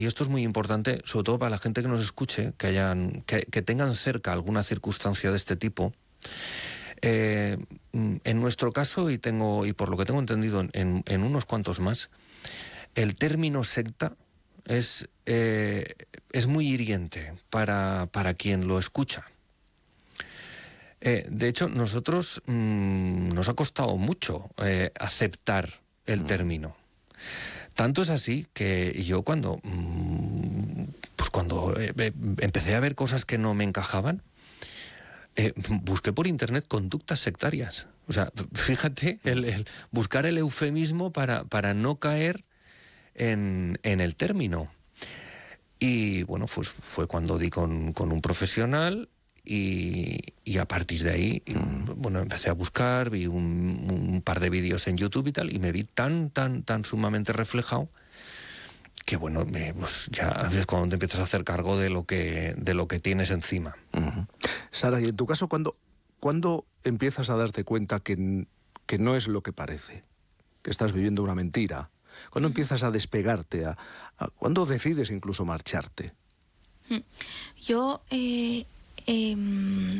y esto es muy importante, sobre todo para la gente que nos escuche, que tengan cerca alguna circunstancia de este tipo. En nuestro caso, y por lo que tengo entendido en unos cuantos más, el término secta es muy hiriente para quien lo escucha. De hecho, nosotros nos ha costado mucho aceptar el término. Tanto es así que yo cuando empecé a ver cosas que no me encajaban, busqué por internet conductas sectarias. O sea, fíjate, el buscar el eufemismo para no caer en el término. Y bueno, pues fue cuando di con un profesional y a partir de ahí, bueno, empecé a buscar, vi un par de vídeos en YouTube y tal, y me vi tan sumamente reflejado que bueno, pues ya es cuando te empiezas a hacer cargo de lo que tienes encima. Sara, y en tu caso, ¿cuándo empiezas a darte cuenta que no es lo que parece? Que estás viviendo una mentira. ¿Cuándo empiezas a despegarte? ¿Cuándo decides incluso marcharte? Yo